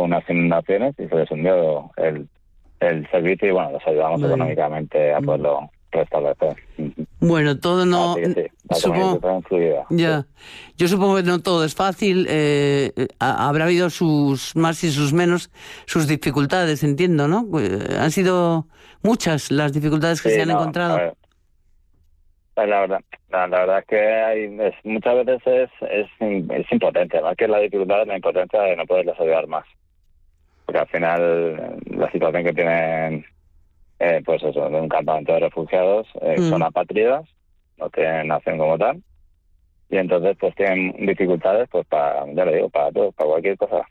unas inundaciones y se les hundió el servicio y bueno, los ayudamos económicamente a poderlo restablecer. Bueno, todo no... Así que sí, la supongo, comunicación fluida. ya. Sí. Yo supongo que no todo es fácil. Habrá habido sus más y sus menos, sus dificultades, entiendo, ¿no? Han sido muchas las dificultades que se han encontrado. A ver, pues la verdad es que muchas veces es impotencia, más que la dificultad es la impotencia de no poderles ayudar más. Porque al final la situación que tienen, pues eso, de un campamento de refugiados, son apátridas, no tienen nación como tal, y entonces pues tienen dificultades pues ya le digo, para todo, para cualquier cosa,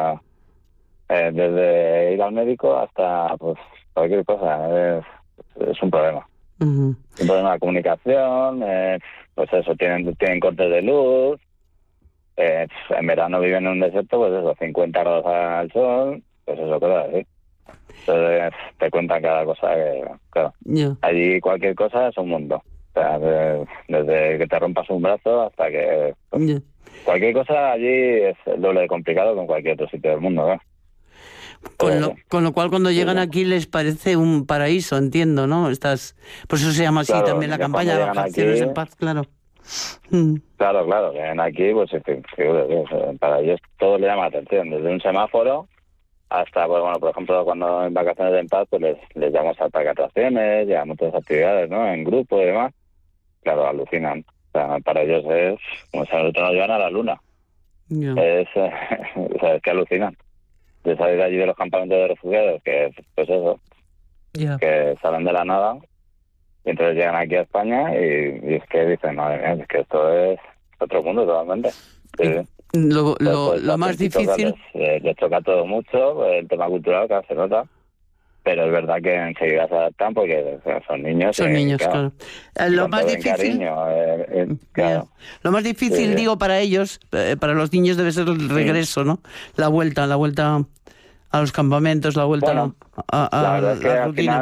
desde ir al médico hasta pues cualquier cosa, es un problema. Un problema de comunicación, pues eso, tienen cortes de luz, en verano viven en un desierto, pues eso, 50 grados al sol, pues eso, cosas así. Entonces te cuentan cada cosa que, claro, allí cualquier cosa es un mundo. O sea, desde que te rompas un brazo hasta que... Pues, cualquier cosa allí es el doble de complicado que en cualquier otro sitio del mundo, ¿no? Con lo cual, cuando llegan aquí les parece un paraíso, entiendo, ¿no? Por eso se llama así también la campaña de Vacaciones en Paz, claro. Claro, vienen aquí, pues para ellos todo le llama la atención, desde un semáforo hasta, pues bueno, por ejemplo, cuando en Vacaciones en Paz, pues les llamamos al parque de atracciones, ya muchas actividades, ¿no? En grupo y demás. Claro, alucinan. O sea, para ellos es como si a nosotros nos llevan a la luna. Es que alucinan. De salir de allí de los campamentos de refugiados, que pues eso, que salen de la nada y entonces llegan aquí a España y es que dicen, madre mía, es que esto es otro mundo totalmente. Sí. Lo más difícil... Les choca todo mucho, el tema cultural, que se nota, pero es verdad que enseguida se adaptan porque son niños. Son niños, claro. Lo más difícil... claro. Lo más difícil, digo, para ellos, para los niños, debe ser el regreso, ¿no? La vuelta a los campamentos, la vuelta a la verdad es que la al rutina.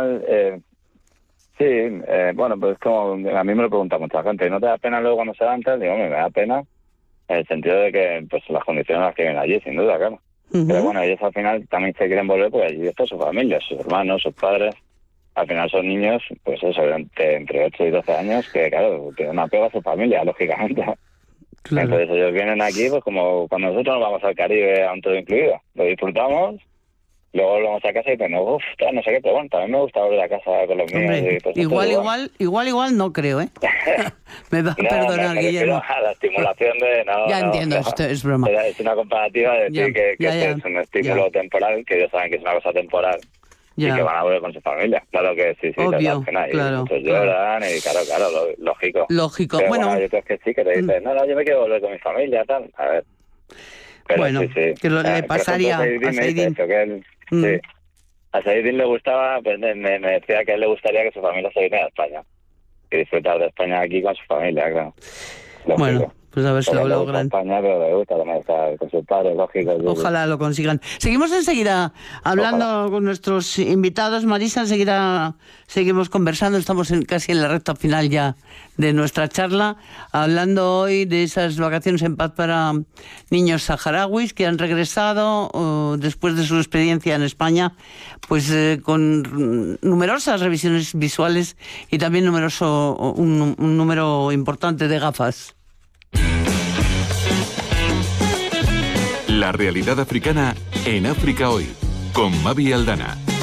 Final, bueno, pues como a mí me lo pregunta mucha gente, ¿no te da pena luego cuando se levantan? Digo, me da pena en el sentido de que pues las condiciones en las que viven allí, sin duda, claro. Pero bueno, ellos al final también se quieren volver porque allí está su familia, sus hermanos, sus padres. Al final son niños, pues eso, entre 8 y 12 años, que claro, tienen apego a su familia, lógicamente. Claro. Entonces ellos vienen aquí, pues como cuando nosotros nos vamos al Caribe a un todo incluido. Lo disfrutamos, luego volvemos a casa y pues no sé qué, pero bueno, también me gusta volver a casa con los míos. Hombre, y, pues, igual no creo, ¿eh? Me va a perdonar, Guillermo. A la estimulación de... ya entiendo, esto es broma. Es una comparativa de decir que es un estímulo temporal, que ellos saben que es una cosa temporal. Y que van a volver con su familia. Claro que sí, obvio, pena. Y claro, muchos lloran y claro, lógico. Pero bueno, hay otros que sí, que te dicen, no, yo me quiero volver con mi familia, tal. A ver. Pero bueno, sí. que le pasaría a Seidín. Sí. A Seidín le gustaba, pues me decía que a él le gustaría que su familia se viniera a España. Y disfrutar de España aquí con su familia, claro. Lógico. Bueno, pues a ver si lo logran. España, pero le gusta también estar con sus padres, lógico. Ojalá lo consigan. Seguimos enseguida hablando con nuestros invitados. Marisa, enseguida seguimos conversando. Estamos casi en la recta final ya de nuestra charla, hablando hoy de esas vacaciones en paz para niños saharauis que han regresado después de su experiencia en España, pues con numerosas revisiones visuales y también un número importante de gafas. La realidad africana en África Hoy, con Mavi Aldana.